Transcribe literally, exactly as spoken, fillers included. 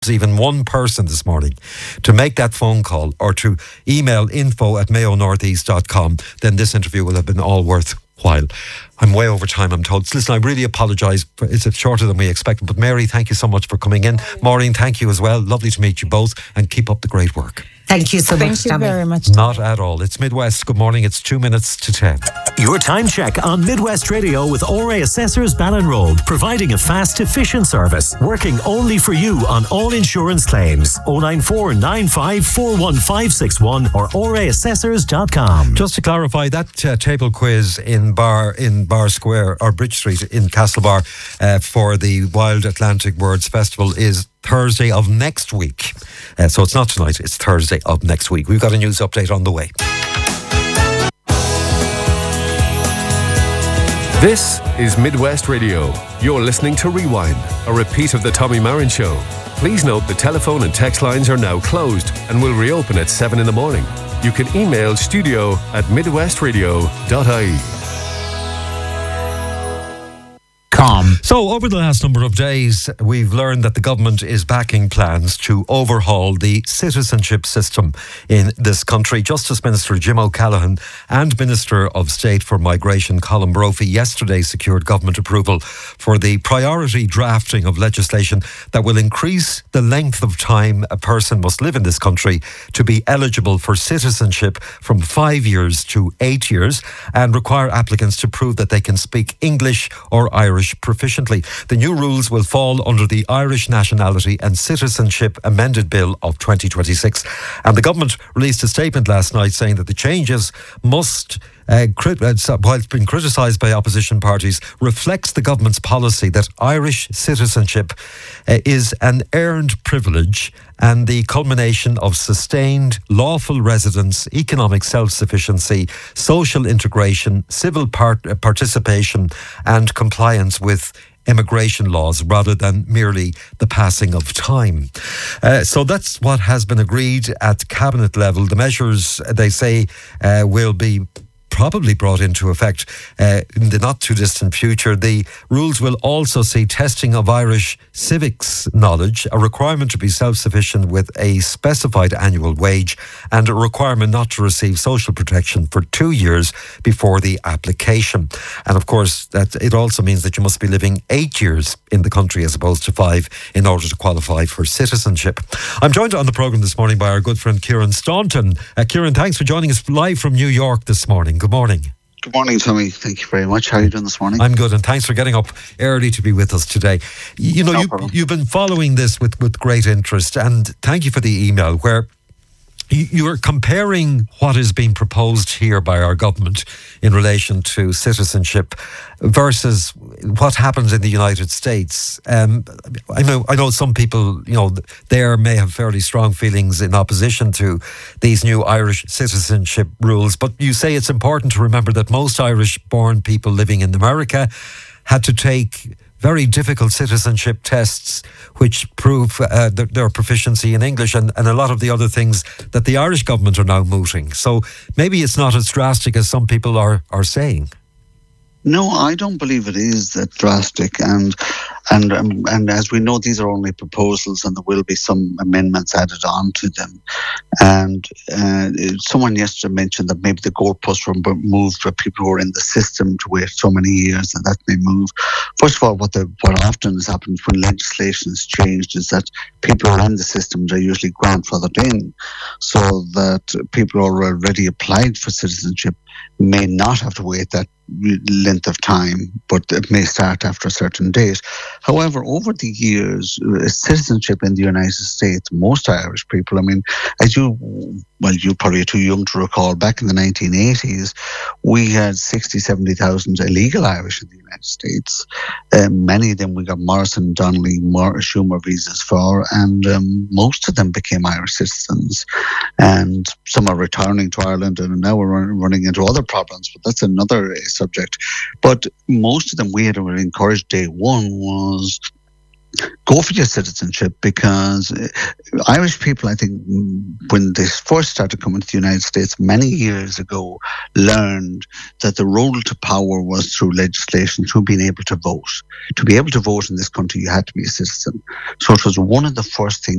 even one person this morning to make that phone call or to email info at mayo northeast dot com, then this interview will have been all worthwhile. I'm way over time, I'm told. Listen, I really apologise. It's shorter than we expected. But Mary, thank you so much for coming in. Maureen, thank you as well. Lovely to meet you both, and keep up the great work. Thank you so Thank much, you Tommy. very much. Not at all. It's Midwest. Good morning. It's two minutes to ten. Your time check on Midwest Radio with O R A Assessors Ballinroad, providing a fast, efficient service, working only for you on all insurance claims. oh nine four nine five four one five six one or o r a assessors dot com. Just to clarify, that uh, table quiz in Bar in Bar Square or Bridge Street in Castlebar uh, for the Wild Atlantic Words Festival is Thursday of next week. Uh, so it's not tonight, it's Thursday of next week. We've got a news update on the way. This is Midwest Radio. You're listening to Rewind, a repeat of the Tommy Marin Show. Please note the telephone and text lines are now closed and will reopen at seven in the morning. You can email studio at midwest radio dot I E. So, over the last number of days, we've learned that the government is backing plans to overhaul the citizenship system in this country. Justice Minister Jim O'Callaghan and Minister of State for Migration Colin Brophy yesterday secured government approval for the priority drafting of legislation that will increase the length of time a person must live in this country to be eligible for citizenship from five years to eight years and require applicants to prove that they can speak English or Irish proficiently. The new rules will fall under the Irish Nationality and Citizenship Amended Bill of twenty twenty-six. And the government released a statement last night saying that the changes must, uh, crit- uh, while it's been criticised by opposition parties, reflects the government's policy that Irish citizenship uh, is an earned privilege and the culmination of sustained lawful residence, economic self-sufficiency, social integration, civil part- participation and compliance with immigration laws rather than merely the passing of time. Uh, so that's what has been agreed at cabinet level. The measures, they say, uh, will be probably brought into effect uh, in the not too distant future. The rules will also see testing of Irish civics knowledge, a requirement to be self-sufficient with a specified annual wage, and a requirement not to receive social protection for two years before the application. And of course, that it also means that you must be living eight years in the country as opposed to five in order to qualify for citizenship. I'm joined on the programme this morning by our good friend Kieran Staunton. Uh, Kieran, thanks for joining us live from New York this morning. Good morning. Good morning, Tommy. Thank you very much. How are you doing this morning? I'm good, and thanks for getting up early to be with us today. You know, No you, problem. you've been following this with, with great interest, and thank you for the email where you- you're comparing what is being proposed here by our government in relation to citizenship versus what happens in the United States. Um, I know, I know some people, you know, there may have fairly strong feelings in opposition to these new Irish citizenship rules, but you say it's important to remember that most Irish-born people living in America had to take very difficult citizenship tests which prove uh, their, their proficiency in English and, and a lot of the other things that the Irish government are now mooting. So maybe it's not as drastic as some people are, are saying. No, I don't believe it is that drastic. And and um, and as we know, these are only proposals, and there will be some amendments added on to them. And uh, someone yesterday mentioned that maybe the goalposts were moved for people who are in the system to wait so many years, and that may move. First of all, what the what often has happened when legislation is changed is that people who are in the system are usually grandfathered in, so that people who are already applied for citizenship may not have to wait that length of time, but it may start after a certain date. However, over the years, uh, citizenship in the United States, most Irish people, I mean, as you, well, you're probably too young to recall, back in the nineteen eighties, we had sixty, seventy thousand illegal Irish in the United States. Um, many of them we got Morrison, Donnelly, Mar- Schumer visas for, and um, most of them became Irish citizens. And some are returning to Ireland, and now we're run- running into other problems, but that's another uh, subject. But most of them we had encouraged day one was go for your citizenship, because Irish people, I think, when they first started coming to the United States many years ago, learned that the road to power was through legislation, through being able to vote. To be able to vote in this country, you had to be a citizen. So it was one of the first things